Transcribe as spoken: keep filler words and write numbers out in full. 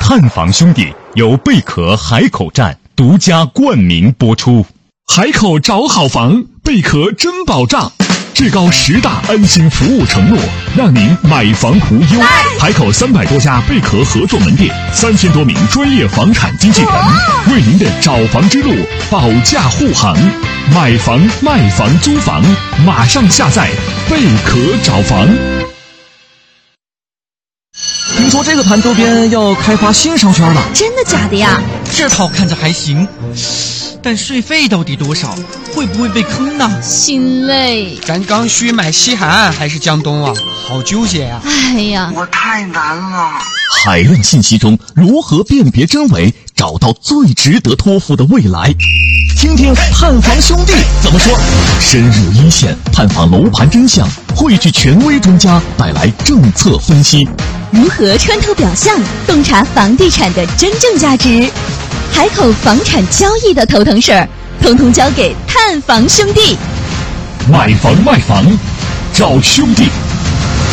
探房兄弟由贝壳海口站独家冠名播出。 海口找好房，贝壳真保障，至高十大安心服务承诺，让您买房无忧。海口三百多家贝壳合作门店，三千多名专业房产经纪人，为您的找房之路保驾护航。买房、卖房、租房，马上下载贝壳找房。 听说这个潭周边要开发新商圈了， 真的假的呀？ 这套看着还行，但税费到底多少？会不会被坑呢？ 心累。 咱刚需买西海岸还是江东啊？好纠结呀！ 哎呀， 我太难了。 海量信息中如何辨别真伪，找到最值得托付的未来？听听探房兄弟怎么说。深入一线，探访楼盘真相，汇聚权威专家，带来政策分析。 如何穿透表象，洞察房地产的真正价值？海口房产交易的头疼事儿，统统交给探房兄弟。 买房卖房，找兄弟。